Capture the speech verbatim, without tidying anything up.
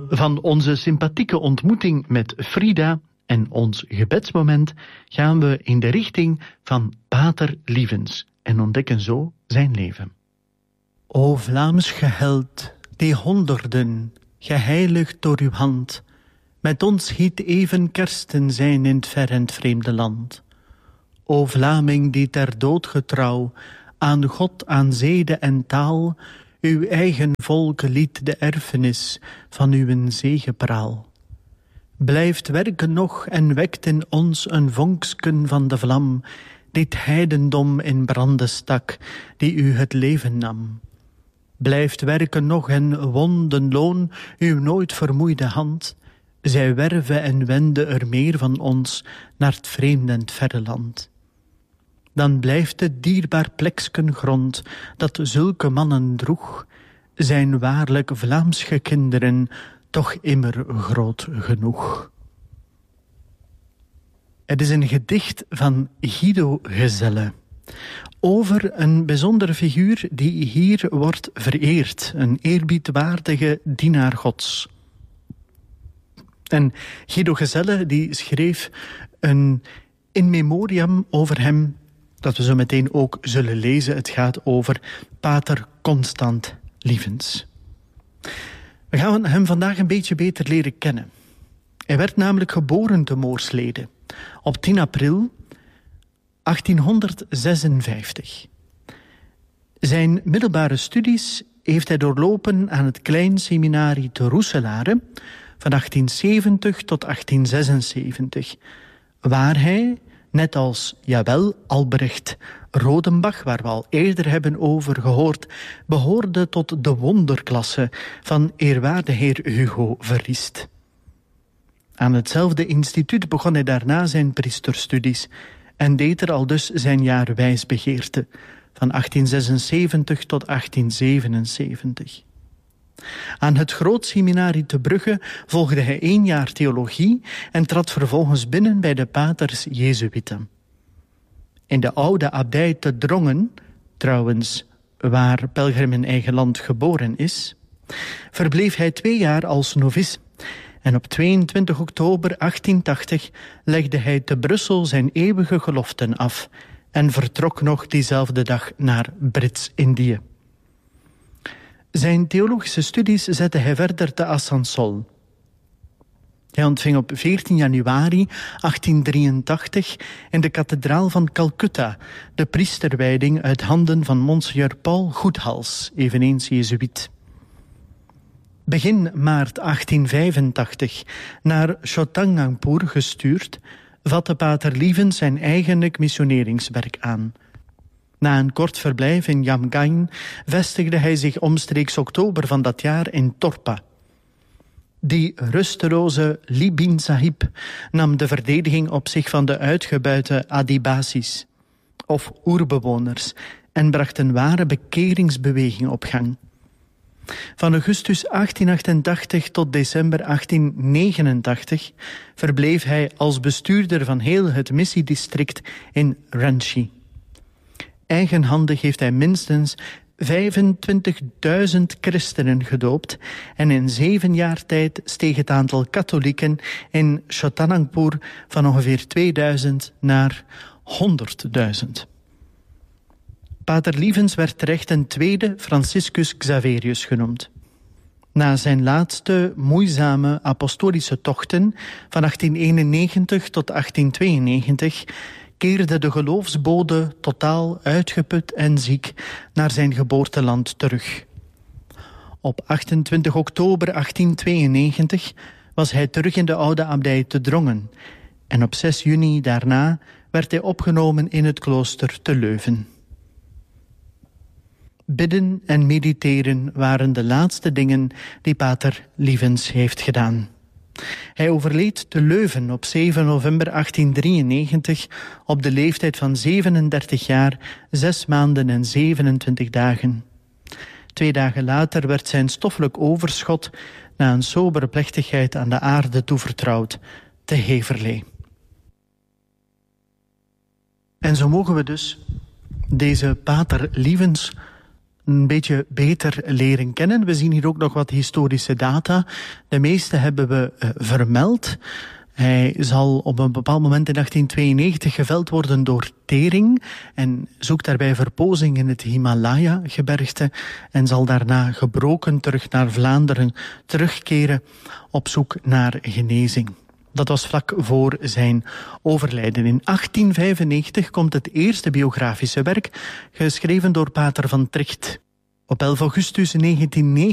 Van onze sympathieke ontmoeting met Frida en ons gebedsmoment gaan we in de richting van Pater Lievens en ontdekken zo zijn leven. O Vlaams geheld, die honderden, geheiligd door uw hand, met ons giet even kersten zijn in het ver en het vreemde land. O Vlaming die ter dood getrouw, aan God, aan zede en taal, uw eigen volk liet de erfenis van uw zegepraal. Blijft werken nog en wekt in ons een vonksken van de vlam, dit heidendom in branden stak, die u het leven nam. Blijft werken nog en wonden loon uw nooit vermoeide hand, zij werven en wenden er meer van ons naar het vreemde en het verre land. Dan blijft het dierbaar pleksken grond dat zulke mannen droeg, zijn waarlijk Vlaamsche kinderen toch immer groot genoeg. Het is een gedicht van Guido Gezelle over een bijzondere figuur die hier wordt vereerd, een eerbiedwaardige dienaar Gods. En Guido Gezelle die schreef een in memoriam over hem, dat we zo meteen ook zullen lezen. Het gaat over Pater Constant Lievens. We gaan hem vandaag een beetje beter leren kennen. Hij werd namelijk geboren te Moorslede op tien april achttienhonderdzesenvijftig. Zijn middelbare studies heeft hij doorlopen aan het Klein Seminarie te Roeselare van achttienzeventig tot achttienzesenzeventig, waar hij, net als, jawel, Albrecht Rodenbach, waar we al eerder hebben over gehoord, behoorde tot de wonderklasse van eerwaarde heer Hugo Verriest. Aan hetzelfde instituut begon hij daarna zijn priesterstudies en deed er al dus zijn jaar wijsbegeerte, van achttienzesenzeventig tot achttienzevenenzeventig. Aan het Grootseminarie te Brugge volgde hij één jaar theologie en trad vervolgens binnen bij de paters Jezuïeten. In de oude abdij te Drongen, trouwens waar pelgrim in eigen land geboren is, verbleef hij twee jaar als novice. En op tweeëntwintig oktober achttientachtig legde hij te Brussel zijn eeuwige geloften af en vertrok nog diezelfde dag naar Brits-Indië. Zijn theologische studies zette hij verder te Asansol. Hij ontving op veertien januari achttiendrieëntachtig in de kathedraal van Calcutta de priesterwijding uit handen van Monseigneur Paul Goedhals, eveneens Jezuïet. Begin maart achttienvijfentachtig naar Chotanagpur gestuurd, vatte Pater Lievens zijn eigenlijk missioneringswerk aan. Na een kort verblijf in Jamgain vestigde hij zich omstreeks oktober van dat jaar in Torpa. Die rusteloze Libin Sahib nam de verdediging op zich van de uitgebuite Adibasis, of oerbewoners, en bracht een ware bekeringsbeweging op gang. Van augustus achttienhonderdachtentachtig tot december achttiennegenentachtig verbleef hij als bestuurder van heel het missiedistrict in Ranchi. Eigenhandig heeft hij minstens vijfentwintigduizend christenen gedoopt en in zeven jaar tijd steeg het aantal katholieken in Chotanagpur van ongeveer tweeduizend naar honderdduizend. Pater Lievens werd terecht een tweede Franciscus Xaverius genoemd. Na zijn laatste moeizame apostolische tochten van achttieneenennegentig tot achttientweeënnegentig keerde de geloofsbode totaal uitgeput en ziek naar zijn geboorteland terug. Op achtentwintig oktober achttientweeënnegentig was hij terug in de oude abdij te Drongen en op zes juni daarna werd hij opgenomen in het klooster te Leuven. Bidden en mediteren waren de laatste dingen die Pater Lievens heeft gedaan. Hij overleed te Leuven op zeven november achttiendrieënnegentig op de leeftijd van zevenendertig jaar, zes maanden en zevenentwintig dagen. Twee dagen later werd zijn stoffelijk overschot na een sobere plechtigheid aan de aarde toevertrouwd, te Heverlee. En zo mogen we dus deze Pater Lievens een beetje beter leren kennen. We zien hier ook nog wat historische data. De meeste hebben we uh, vermeld. Hij zal op een bepaald moment in achttien tweeënnegentig geveld worden door Tering en zoekt daarbij verpozing in het Himalaya-gebergte en zal daarna gebroken terug naar Vlaanderen terugkeren op zoek naar genezing. Dat was vlak voor zijn overlijden. In achttien vijfennegentig komt het eerste biografische werk, geschreven door Pater van Tricht. Op elf augustus negentien